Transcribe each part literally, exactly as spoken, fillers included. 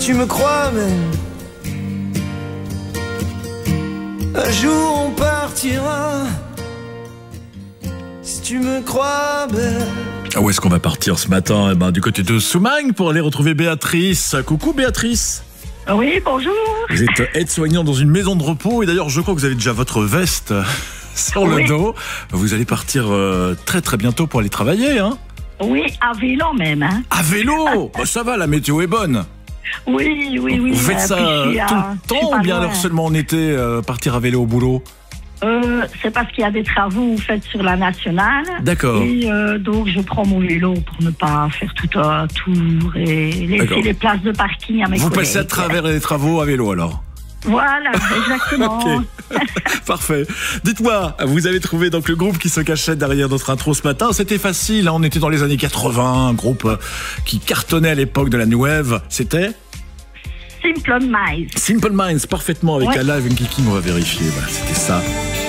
Tu me crois même, un jour on partira. Si tu me crois belle. Ah, où est-ce qu'on va partir ce matin? Eh ben, du côté de Soumagne pour aller retrouver Béatrice. Coucou Béatrice. Oui, bonjour. Vous êtes aide-soignante dans une maison de repos et d'ailleurs je crois que vous avez déjà votre veste sur oui. le dos. Vous allez partir euh, très très bientôt pour aller travailler, hein? Oui, à vélo même. Hein. À vélo? Oh, ça va, la météo est bonne. Oui, oui, oui. Vous faites euh, ça puis, tout euh, le temps ou bien alors seulement en été, euh, partir à vélo au boulot? euh, C'est parce qu'il y a des travaux faits sur la nationale. D'accord. Et euh, donc je prends mon vélo pour ne pas faire tout un tour et laisser D'accord. les places de parking à mes Vous collègues. passez à travers les travaux à vélo alors? Voilà, exactement. Ok, parfait. Dites-moi, vous avez trouvé donc le groupe qui se cachait derrière notre intro ce matin. C'était facile, hein, on était dans les années quatre-vingts, un groupe qui cartonnait à l'époque de la New Wave. C'était Simple Minds. Simple Minds, parfaitement, avec ouais. un live, une kiki, on va vérifier. Voilà, c'était ça.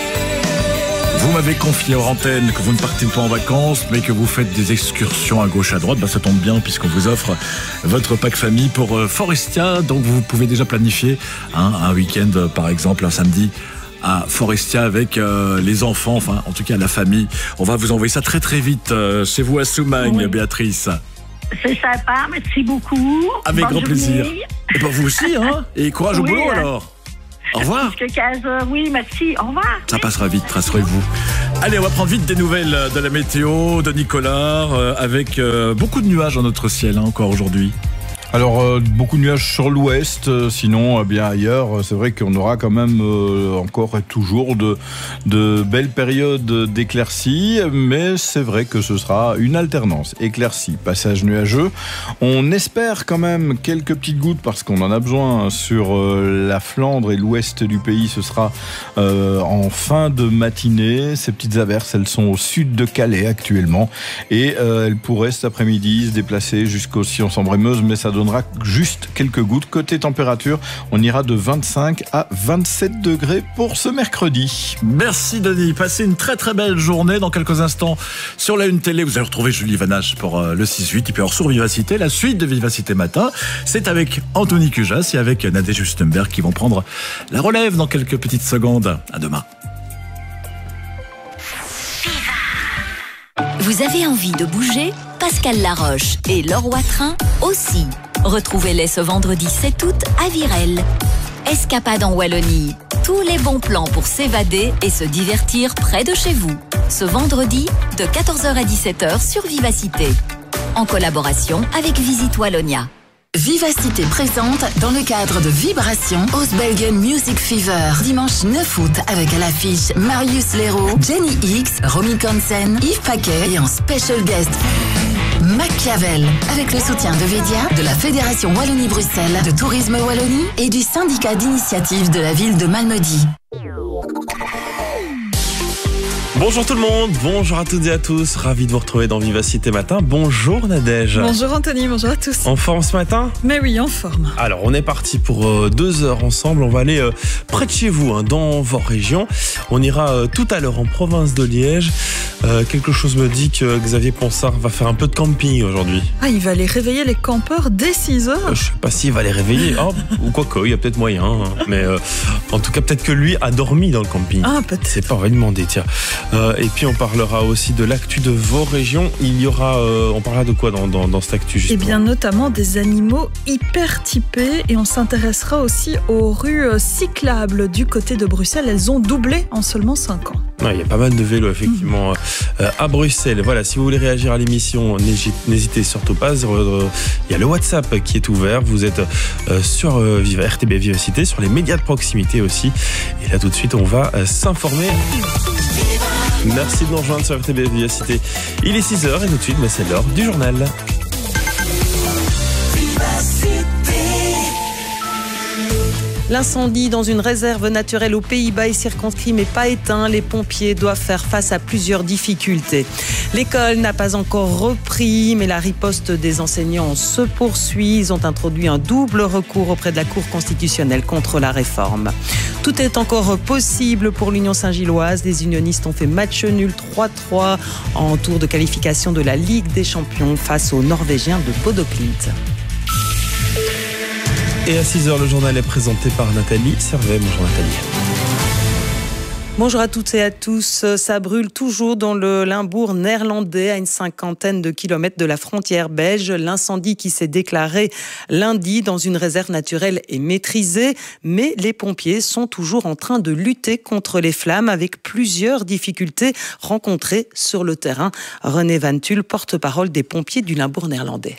Vous m'avez confié hors antenne que vous ne partez pas en vacances, mais que vous faites des excursions à gauche, à droite. Bah, ça tombe bien puisqu'on vous offre votre pack famille pour euh, Forestia. Donc vous pouvez déjà planifier hein, un week-end, euh, par exemple, un samedi à Forestia avec euh, les enfants, enfin en tout cas la famille. On va vous envoyer ça très très vite euh, chez vous à Soumagne, oui. Béatrice. C'est sympa, merci beaucoup. Avec Bonne grand plaisir. journée. Et ben vous aussi, hein. Et courage oui, au boulot hein. alors. Au revoir. Jusqu'à quinze heures, oui, merci. Au revoir. Ça passera vite, rassurez-vous. Allez, on va prendre vite des nouvelles de la météo, de Nicolas, euh, avec euh, beaucoup de nuages dans notre ciel hein, encore aujourd'hui. Alors, euh, beaucoup de nuages sur l'ouest, euh, sinon, euh, bien ailleurs, euh, c'est vrai qu'on aura quand même euh, encore et toujours de, de belles périodes d'éclaircies, mais c'est vrai que ce sera une alternance. Éclaircies, passage nuageux. On espère quand même quelques petites gouttes parce qu'on en a besoin sur euh, la Flandre et l'ouest du pays. Ce sera euh, en fin de matinée. Ces petites averses, elles sont au sud de Calais actuellement et euh, elles pourraient cet après-midi se déplacer jusqu'au Sion-Sambre-et-Meuse, mais ça donne donnera juste quelques gouttes. Côté température, on ira de vingt-cinq à vingt-sept degrés pour ce mercredi. Merci Denis, passez une très très belle journée. Dans quelques instants, sur la Une Télé, vous allez retrouver Julie Vanache pour euh, le six huit. Et puis alors sur Vivacité, la suite de Vivacité Matin, c'est avec Anthony Cujas et avec Nadège Justenberg qui vont prendre la relève dans quelques petites secondes. À demain. Vous avez envie de bouger? Pascal Laroche et Laure Watrin aussi. Retrouvez-les ce vendredi sept août à Virel. Escapade en Wallonie. Tous les bons plans pour s'évader et se divertir près de chez vous. Ce vendredi, de quatorze heures à dix-sept heures sur Vivacité. En collaboration avec Visite Wallonia. Vivacité présente dans le cadre de Vibration Ostbelgen Music Fever. Dimanche neuf août avec à l'affiche Marius Leroux, Jenny X, Romy Consen, Yves Paquet et en special guest Machiavel. Avec le soutien de Védia, de la Fédération Wallonie-Bruxelles, de Tourisme Wallonie et du syndicat d'initiative de la ville de Malmedy. Bonjour tout le monde, bonjour à toutes et à tous, ravi de vous retrouver dans Vivacité Matin. Bonjour Nadège. Bonjour Anthony, bonjour à tous. En forme ce matin? Mais oui, en forme. Alors on est parti pour euh, deux heures ensemble, on va aller euh, près de chez vous, hein, dans vos régions. On ira euh, tout à l'heure en province de Liège. Euh, quelque chose me dit que Xavier Ponsard va faire un peu de camping aujourd'hui. Ah, il va aller réveiller les campeurs dès six heures euh, Je sais pas s'il va les réveiller, oh, ou quoi que, il y a peut-être moyen. Hein. Mais euh, en tout cas peut-être que lui a dormi dans le camping. Ah, peut-être. C'est pas, on va lui demander, tiens. Euh, et puis on parlera aussi de l'actu de vos régions. Il y aura, euh, on parlera de quoi dans, dans, dans cette actu justement? Eh bien notamment des animaux hyper typés et on s'intéressera aussi aux rues cyclables du côté de Bruxelles. Elles ont doublé en seulement cinq ans. Ouais, il y a pas mal de vélos effectivement mmh. euh, à Bruxelles. Voilà, si vous voulez réagir à l'émission, n'hésitez surtout pas. Il y a le WhatsApp qui est ouvert. Vous êtes euh, sur euh, Viva, R T B Vivacité, sur les médias de proximité aussi. Et là tout de suite, on va euh, s'informer. Merci de nous rejoindre sur R T B Vivacité. Il est six heures et tout de suite, mais c'est l'heure du journal. L'incendie dans une réserve naturelle aux Pays-Bas est circonscrit mais pas éteint. Les pompiers doivent faire face à plusieurs difficultés. L'école n'a pas encore repris, mais la riposte des enseignants se poursuit. Ils ont introduit un double recours auprès de la Cour constitutionnelle contre la réforme. Tout est encore possible pour l'Union Saint-Gilloise. Les unionistes ont fait match nul trois trois en tour de qualification de la Ligue des Champions face aux Norvégiens de Bodø/Glimt. Et à six heures, le journal est présenté par Nathalie Servet. Bonjour Nathalie. Bonjour à toutes et à tous. Ça brûle toujours dans le Limbourg néerlandais, à une cinquantaine de kilomètres de la frontière belge. L'incendie qui s'est déclaré lundi dans une réserve naturelle est maîtrisé, mais les pompiers sont toujours en train de lutter contre les flammes avec plusieurs difficultés rencontrées sur le terrain. René Van Tulle, porte-parole des pompiers du Limbourg néerlandais.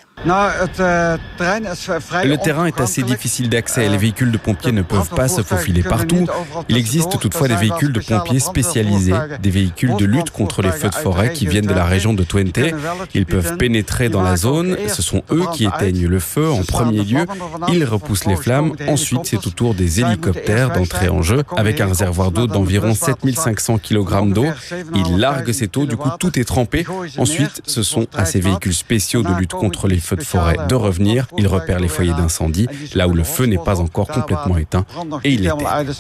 Le terrain est assez difficile d'accès. Les véhicules de pompiers ne peuvent pas se faufiler partout. Il existe toutefois des véhicules de pompiers spécialisés, des véhicules de lutte contre les feux de forêt qui viennent de la région de Twente. Ils peuvent pénétrer dans la zone. Ce sont eux qui éteignent le feu en premier lieu. Ils repoussent les flammes. Ensuite, c'est au tour des hélicoptères d'entrer en jeu avec un réservoir d'eau d'environ sept mille cinq cents kilogrammes d'eau. Ils larguent cette eau. Du coup, tout est trempé. Ensuite, ce sont à ces véhicules spéciaux de lutte contre les feux de forêt de revenir. Ils repèrent les foyers d'incendie là où le feu n'est pas encore complètement éteint et ils l'éteignent.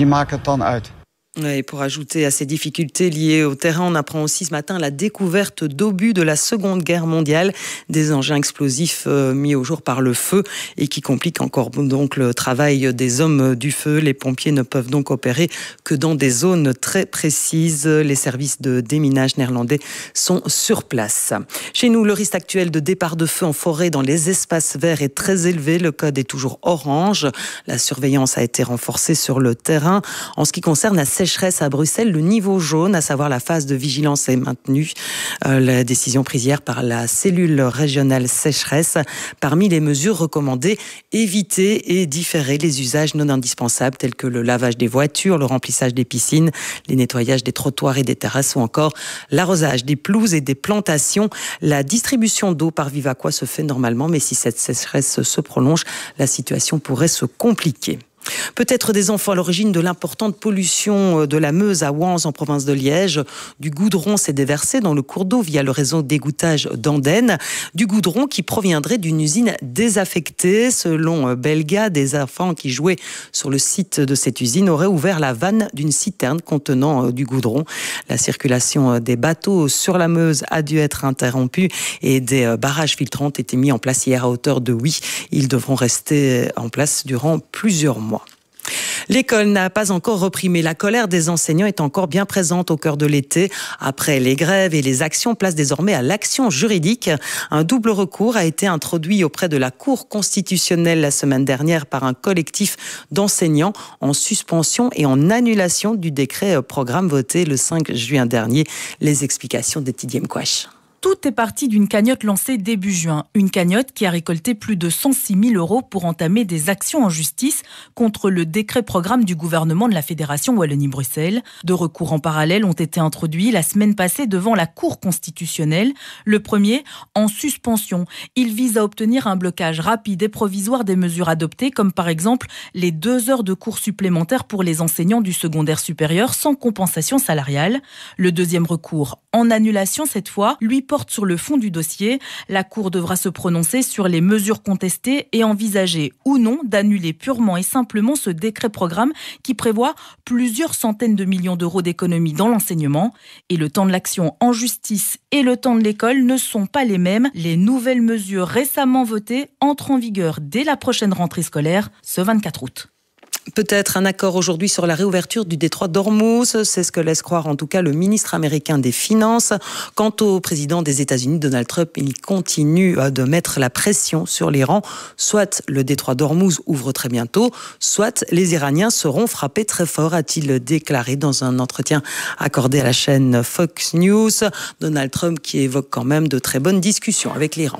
Et pour ajouter à ces difficultés liées au terrain, on apprend aussi ce matin la découverte d'obus de la Seconde Guerre mondiale, des engins explosifs mis au jour par le feu et qui compliquent encore donc le travail des hommes du feu. Les pompiers ne peuvent donc opérer que dans des zones très précises. Les services de déminage néerlandais sont sur place. Chez nous, le risque actuel de départ de feu en forêt dans les espaces verts est très élevé. Le code est toujours orange. La surveillance a été renforcée sur le terrain. En ce qui concerne la sécheresse à Bruxelles, le niveau jaune, à savoir la phase de vigilance, est maintenue. Euh, la décision prise hier par la cellule régionale sécheresse. Parmi les mesures recommandées, éviter et différer les usages non indispensables tels que le lavage des voitures, le remplissage des piscines, les nettoyages des trottoirs et des terrasses ou encore l'arrosage des pelouses et des plantations. La distribution d'eau par Vivaquois se fait normalement, mais si cette sécheresse se prolonge, la situation pourrait se compliquer. Peut-être des enfants à l'origine de l'importante pollution de la Meuse à Wans en province de Liège. Du goudron s'est déversé dans le cours d'eau via le réseau d'égouttage d'Andenne. Du goudron qui proviendrait d'une usine désaffectée. Selon Belga, des enfants qui jouaient sur le site de cette usine auraient ouvert la vanne d'une citerne contenant du goudron. La circulation des bateaux sur la Meuse a dû être interrompue et des barrages filtrants ont été mis en place hier à hauteur de Huy. Ils devront rester en place durant plusieurs mois. L'école n'a pas encore repris, mais la colère des enseignants est encore bien présente au cœur de l'été. Après les grèves et les actions, place désormais à l'action juridique. Un double recours a été introduit auprès de la Cour constitutionnelle la semaine dernière par un collectif d'enseignants en suspension et en annulation du décret programme voté le cinq juin dernier. Les explications de Didier Mkwash. Tout est parti d'une cagnotte lancée début juin. Une cagnotte qui a récolté plus de cent six mille euros pour entamer des actions en justice contre le décret programme du gouvernement de la Fédération Wallonie-Bruxelles. Deux recours en parallèle ont été introduits la semaine passée devant la Cour constitutionnelle. Le premier, en suspension. Il vise à obtenir un blocage rapide et provisoire des mesures adoptées, comme par exemple les deux heures de cours supplémentaires pour les enseignants du secondaire supérieur sans compensation salariale. Le deuxième recours, en annulation cette fois, lui porte sur le fond du dossier. La Cour devra se prononcer sur les mesures contestées et envisager ou non d'annuler purement et simplement ce décret programme qui prévoit plusieurs centaines de millions d'euros d'économies dans l'enseignement. Et le temps de l'action en justice et le temps de l'école ne sont pas les mêmes. Les nouvelles mesures récemment votées entrent en vigueur dès la prochaine rentrée scolaire, ce vingt-quatre août. Peut-être un accord aujourd'hui sur la réouverture du détroit d'Ormuz, c'est ce que laisse croire en tout cas le ministre américain des Finances. Quant au président des États-Unis, Donald Trump, il continue de mettre la pression sur l'Iran. Soit le détroit d'Ormuz ouvre très bientôt, soit les Iraniens seront frappés très fort, a-t-il déclaré dans un entretien accordé à la chaîne Fox News. Donald Trump qui évoque quand même de très bonnes discussions avec l'Iran.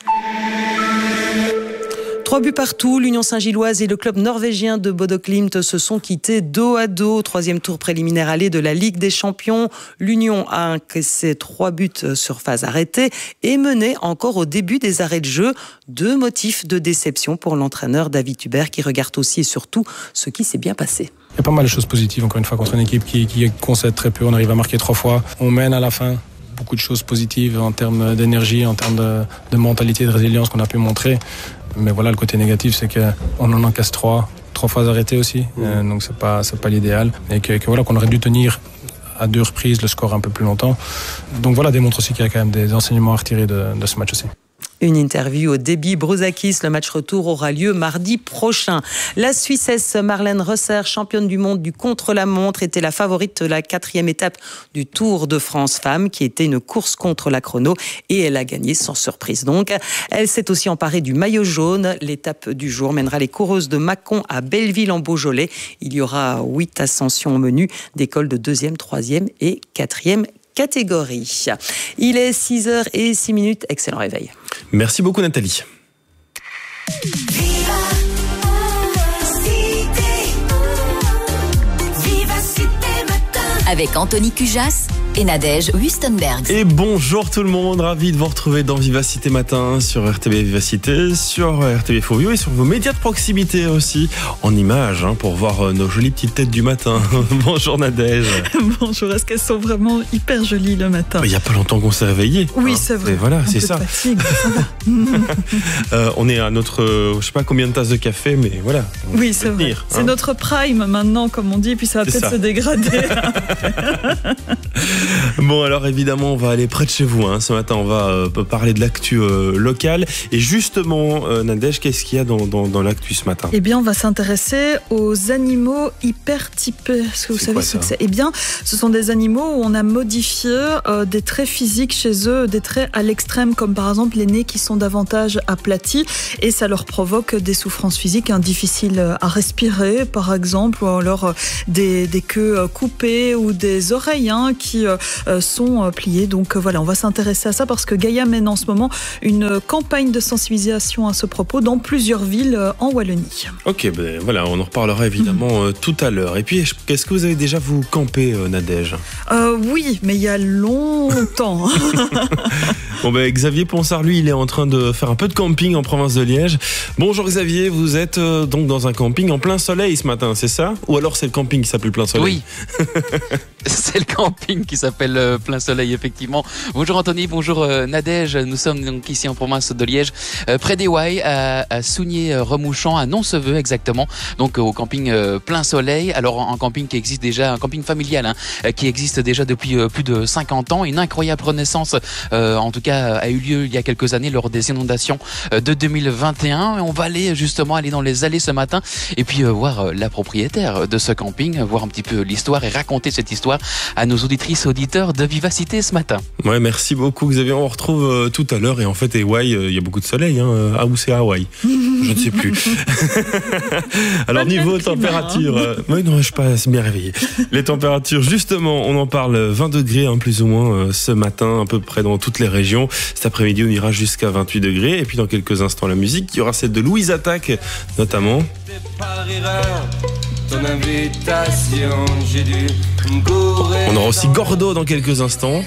Trois buts partout, l'Union Saint-Gilloise et le club norvégien de Bodo Glimt se sont quittés dos à dos au troisième tour préliminaire aller de la Ligue des Champions. L'Union a encaissé trois buts sur phase arrêtée et mené encore au début des arrêts de jeu. Deux motifs de déception pour l'entraîneur David Hubert qui regarde aussi et surtout ce qui s'est bien passé. Il y a pas mal de choses positives encore une fois contre une équipe qui, qui concède très peu. On arrive à marquer trois fois, on mène à la fin. Beaucoup de choses positives en termes d'énergie, en termes de, de mentalité, de résilience qu'on a pu montrer. Mais voilà, le côté négatif, c'est qu'on en encaisse trois, trois fois arrêtées aussi. Mmh. Euh, donc c'est pas, c'est pas l'idéal. Et que, que voilà, qu'on aurait dû tenir à deux reprises le score un peu plus longtemps. Donc voilà, démontre aussi qu'il y a quand même des enseignements à retirer de, de ce match aussi. Une interview au débit Brouzakis. Le match retour aura lieu mardi prochain. La Suissesse Marlène Rosser, championne du monde du contre-la-montre, était la favorite de la quatrième étape du Tour de France Femmes, qui était une course contre la chrono, et elle a gagné sans surprise donc. Elle s'est aussi emparée du maillot jaune. L'étape du jour mènera les coureuses de Mâcon à Belleville en Beaujolais. Il y aura huit ascensions au menu, des cols de deuxième, troisième et quatrième catégorie. Il est six heures zéro six minutes. Excellent réveil. Merci beaucoup Nathalie. Avec Anthony Cujas et Nadège Wustenberg. Et bonjour tout le monde, ravi de vous retrouver dans Vivacité Matin sur R T B Vivacité, sur R T B Fovio et sur vos médias de proximité aussi, en images, hein, pour voir nos jolies petites têtes du matin. Bonjour Nadège. Bonjour, est-ce qu'elles sont vraiment hyper jolies le matin? Il n'y a pas longtemps qu'on s'est réveillé. Oui, hein, c'est vrai. Et voilà, Un c'est peu ça. de fatigue, ça va. euh, on est à notre, euh, je sais pas combien de tasses de café, mais voilà. Oui, c'est vrai. Tenir, c'est hein. notre prime maintenant, comme on dit, puis ça va C'est peut-être ça. se dégrader. Bon, alors évidemment, on va aller près de chez vous. Hein. Ce matin, on va euh, parler de l'actu euh, locale. Et justement, euh, Nadège, qu'est-ce qu'il y a dans, dans, dans l'actu ce matin? Eh bien, on va s'intéresser aux animaux hypertypés. Est-ce que vous C'est savez quoi, ce que ça? c'est? Eh bien, ce sont des animaux où on a modifié euh, des traits physiques chez eux, des traits à l'extrême, comme par exemple les nez qui sont davantage aplatis, et ça leur provoque des souffrances physiques hein, difficiles à respirer, par exemple, ou alors euh, des, des queues coupées ou des oreilles hein, qui euh, sont pliées. Donc euh, voilà, on va s'intéresser à ça parce que Gaïa mène en ce moment une campagne de sensibilisation à ce propos dans plusieurs villes euh, en Wallonie. Ok, ben voilà, on en reparlera évidemment euh, tout à l'heure. Et puis, qu'est-ce que vous avez déjà vous campé, euh, Nadège? euh, Oui, mais il y a longtemps. Bon ben Xavier Ponsard, lui, il est en train de faire un peu de camping en province de Liège. Bonjour Xavier, vous êtes euh, donc dans un camping en plein soleil ce matin, c'est ça? Ou alors c'est le camping qui s'appelle plein soleil? Oui, c'est le camping qui s'appelle euh, plein soleil, effectivement. Bonjour Anthony, bonjour euh, Nadège. Nous sommes donc ici en province de Liège, euh, près des Ouailles, à, à Sougnier-Remouchant, à Nonceveux exactement. Donc euh, au camping euh, plein soleil. Alors un camping qui existe déjà, un camping familial hein, euh, qui existe déjà depuis euh, plus de cinquante ans. Une incroyable renaissance, euh, en tout cas, a eu lieu il y a quelques années lors des inondations euh, de deux mille vingt et un. Et on va aller justement aller dans les allées ce matin et puis euh, voir euh, la propriétaire de ce camping, voir un petit peu l'histoire et raconter cette histoire à nos auditrices et auditeurs de Vivacité ce matin. Ouais, merci beaucoup Xavier, on retrouve euh, tout à l'heure. Et en fait, Hawaï, il euh, y a beaucoup de soleil. Hein. Ah, où c'est Hawaï? Je ne sais plus. Alors, Pas niveau le climat, température, hein. euh, oui, non, je suis pas bien réveillé. Les températures, justement, on en parle vingt degrés, hein, plus ou moins, euh, ce matin, à peu près dans toutes les régions. Cet après-midi, on ira jusqu'à vingt-huit degrés. Et puis, dans quelques instants, la musique. Il y aura celle de Louise Attaque, notamment. Ton invitation, j'ai dû courir. On aura aussi Gordo dans quelques instants.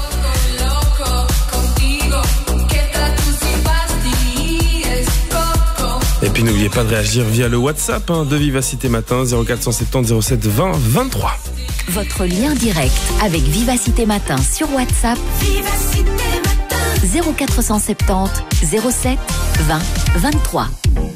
Et puis n'oubliez pas de réagir via le WhatsApp hein, de Vivacité Matin, zéro quatre sept zéro zéro sept vingt vingt-trois. Votre lien direct avec Vivacité Matin sur WhatsApp. Vivacité Matin. zéro quatre sept zéro zéro sept vingt vingt-trois.